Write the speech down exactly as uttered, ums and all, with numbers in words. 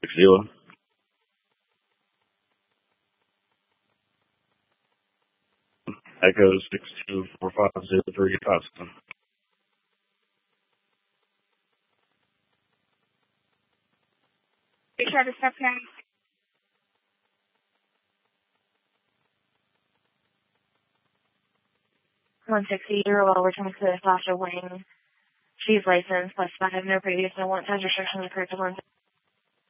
Zero. Echo six two four five zero three Costa. Be sure to step in. one sixty, you're well returned to Sasha Wing. She's licensed, but I have no previous no warrant. Has restrictions occurred to one